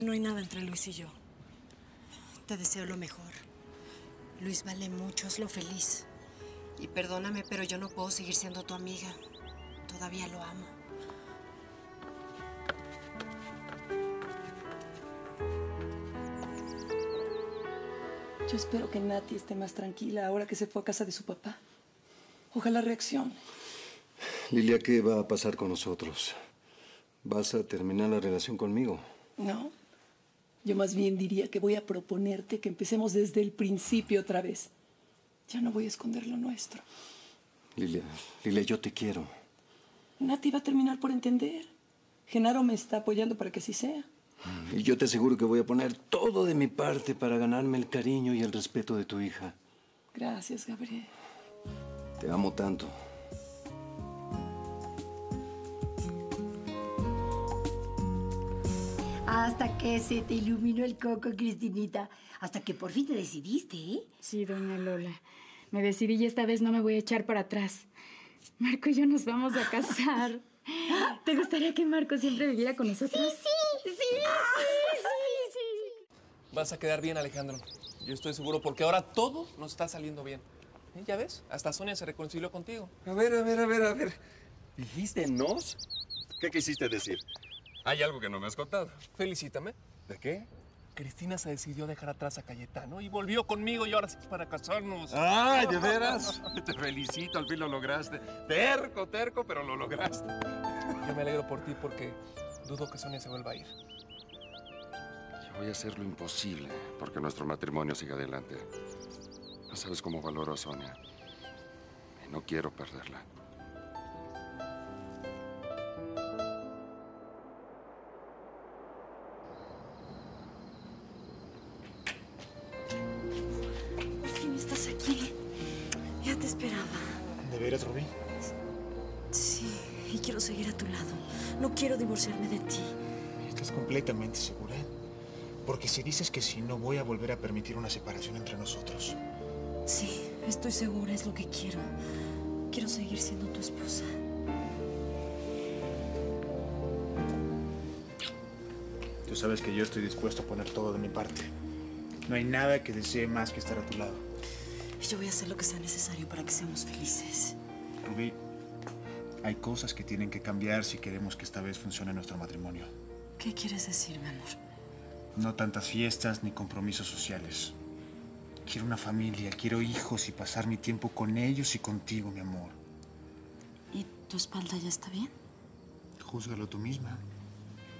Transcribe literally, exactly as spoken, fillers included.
No hay nada entre Luis y yo. Te deseo lo mejor. Luis vale mucho, hazlo feliz. Y perdóname, pero yo no puedo seguir siendo tu amiga. Todavía lo amo. Yo espero que Nati esté más tranquila ahora que se fue a casa de su papá. Ojalá reaccione. Lilia, ¿qué va a pasar con nosotros? ¿Vas a terminar la relación conmigo? No. Yo más bien diría que voy a proponerte que empecemos desde el principio otra vez. Ya no voy a esconder lo nuestro. Lilia, Lilia, yo te quiero. Nati va a terminar por entender. Genaro me está apoyando para que así sea. Y yo te aseguro que voy a poner todo de mi parte para ganarme el cariño y el respeto de tu hija. Gracias, Gabriel. Te amo tanto. Hasta que se te iluminó el coco, Cristinita. Hasta que por fin te decidiste, ¿eh? Sí, doña Lola. Me decidí y esta vez no me voy a echar para atrás. Marco y yo nos vamos a casar. ¿Te gustaría que Marco siempre viviera con nosotros? Sí, sí, sí, sí, sí, sí. Vas a quedar bien, Alejandro. Yo estoy seguro, porque ahora todo nos está saliendo bien. ¿Eh? ¿Ya ves? Hasta Sonia se reconcilió contigo. A ver, a ver, a ver, a ver. ¿Dijiste nos? ¿Qué quisiste decir? Hay algo que no me has contado. Felicítame. ¿De qué? Cristina se decidió dejar atrás a Cayetano y volvió conmigo y ahora sí es para casarnos. ¡Ay, de veras! Te felicito, al fin lo lograste. Terco, terco, pero lo lograste. Yo me alegro por ti porque dudo que Sonia se vuelva a ir. Yo voy a hacer lo imposible porque nuestro matrimonio siga adelante. No sabes cómo valoro a Sonia. Y no quiero perderla. Por fin estás aquí. Ya te esperaba. ¿De veras, Rubí? Sí, y quiero seguir a tu lado. No quiero divorciarme de ti. ¿Estás completamente segura? Porque si dices que sí, no voy a volver a permitir una separación entre nosotros. Sí, estoy segura, es lo que quiero. Quiero seguir siendo tu esposa. Tú sabes que yo estoy dispuesto a poner todo de mi parte. No hay nada que desee más que estar a tu lado. Y yo voy a hacer lo que sea necesario para que seamos felices. Rubí, hay cosas que tienen que cambiar si queremos que esta vez funcione nuestro matrimonio. ¿Qué quieres decir, mi amor? No tantas fiestas ni compromisos sociales. Quiero una familia, quiero hijos y pasar mi tiempo con ellos y contigo, mi amor. ¿Y tu espalda ya está bien? Júzgalo tú misma.